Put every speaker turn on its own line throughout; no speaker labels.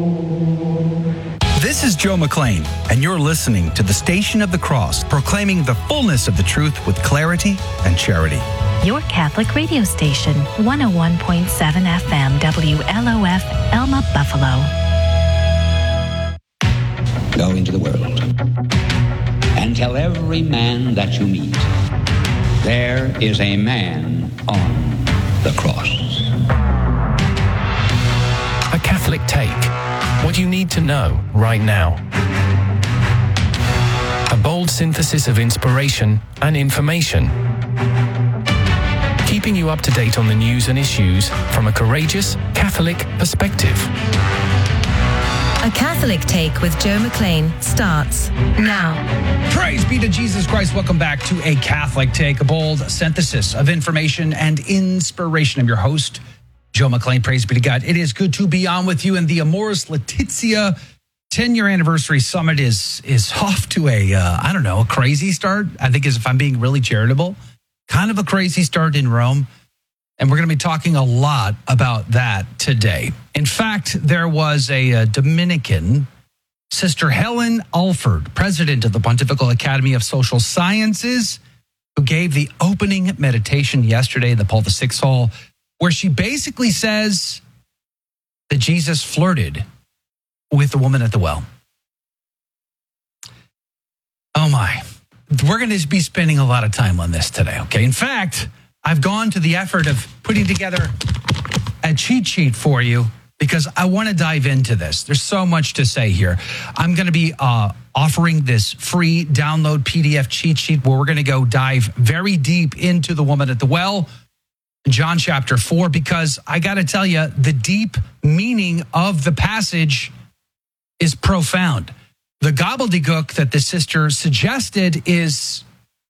This is Joe McClain, and you're listening to the Station of the Cross, proclaiming the fullness of the truth with clarity and charity.
Your Catholic radio station, 101.7 FM, WLOF, Elma, Buffalo.
Go into the world and tell every man that you meet, there is a man on the cross.
A Catholic Take. What you need to know right now. A bold synthesis of inspiration and information. Keeping you up to date on the news and issues from a courageous Catholic perspective.
A Catholic Take with Joe McClain starts now.
Praise be to Jesus Christ. Welcome back to A Catholic Take, a bold synthesis of information and inspiration. I'm your host, Joe McClain. Praise be to God. It is good to be on with you. And the Amoris Laetitia 10-year anniversary summit is off to a crazy start. I think, if I'm being really charitable, kind of a crazy start in Rome. And we're going to be talking a lot about that today. In fact, there was a Dominican, Sister Helen Alford, president of the Pontifical Academy of Social Sciences, who gave the opening meditation yesterday in the Paul VI Hall, where she basically says that Jesus flirted with the woman at the well. Oh my. We're going to be spending a lot of time on this today, okay? In fact, I've gone to the effort of putting together a cheat sheet for you because I want to dive into this. There's so much to say here. I'm going to be offering this free download PDF cheat sheet where we're going to go dive very deep into the woman at the well, John chapter 4, because I got to tell you, the deep meaning of the passage is profound. The gobbledygook that the sister suggested is,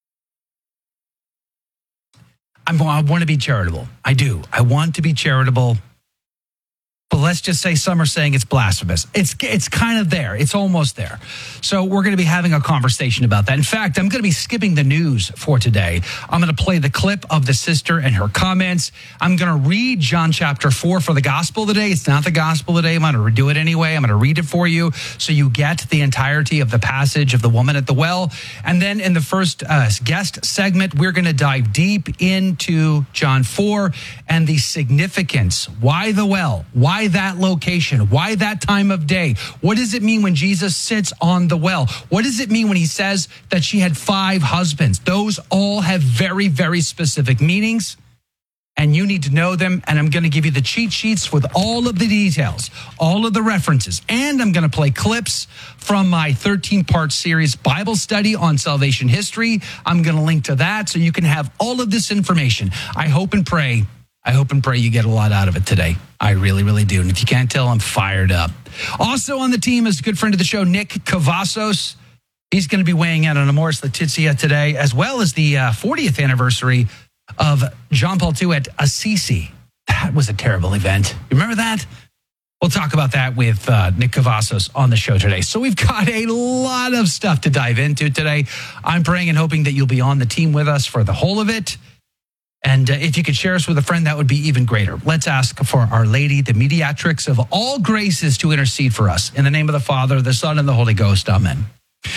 I want to be charitable. I do. I want to be charitable. But let's just say some are saying it's blasphemous. It's kind of there. It's almost there. So we're going to be having a conversation about that. In fact, I'm going to be skipping the news for today. I'm going to play the clip of the sister and her comments. I'm going to read John chapter 4 for the gospel today. It's not the gospel today. I'm going to do it anyway. I'm going to read it for you so you get the entirety of the passage of the woman at the well. And then in the first guest segment, we're going to dive deep into John 4 and the significance. Why the well? Why that location? Why that time of day? What does it mean when Jesus sits on the well? What does it mean when he says that she had 5 husbands? Those all have very, very specific meanings, and you need to know them. And I'm going to give you the cheat sheets with all of the details, all of the references, and I'm going to play clips from my 13-part series Bible study on salvation history. I'm going to link to that so you can have all of this information. I hope and pray you get a lot out of it today. I really, really do. And if you can't tell, I'm fired up. Also on the team is a good friend of the show, Nick Cavazos. He's going to be weighing in on Amoris Laetitia today, as well as the 40th anniversary of John Paul II at Assisi. That was a terrible event. You remember that? We'll talk about that with Nick Cavazos on the show today. So we've got a lot of stuff to dive into today. I'm praying and hoping that you'll be on the team with us for the whole of it. And if you could share us with a friend, that would be even greater. Let's ask for Our Lady, the mediatrix of all graces, to intercede for us. In the name of the Father, the Son, and the Holy Ghost. Amen.